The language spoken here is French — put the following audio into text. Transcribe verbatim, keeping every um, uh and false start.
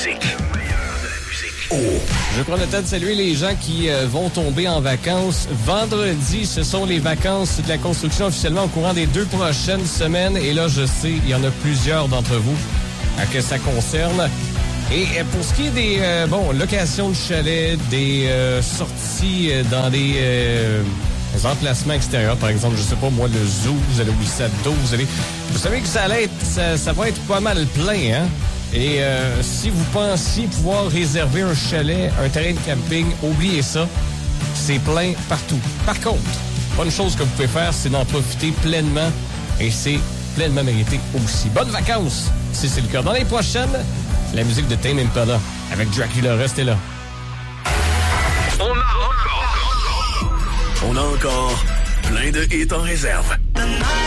musique. Le meilleur de la musique. Oh. Je vais prendre le temps de saluer les gens qui euh, vont tomber en vacances. Vendredi, ce sont les vacances de la construction officiellement au courant des deux prochaines semaines. Et là, je sais, il y en a plusieurs d'entre vous à que ça concerne. Et euh, pour ce qui est des euh, bon locations de chalets, des euh, sorties dans des... Euh, Les emplacements extérieurs, par exemple, je sais pas, moi, le zoo, vous allez au lycée d'eau, vous allez... Vous savez que ça, allait être, ça, ça va être pas mal plein, hein? Et euh, si vous pensiez pouvoir réserver un chalet, un terrain de camping, oubliez ça. C'est plein partout. Par contre, bonne chose que vous pouvez faire, c'est d'en profiter pleinement. Et c'est pleinement mérité aussi. Bonnes vacances, si c'est le cas. Dans les prochaines, la musique de Tame Impala avec Dracula. Restez là. On a encore... On a encore plein de hits en réserve.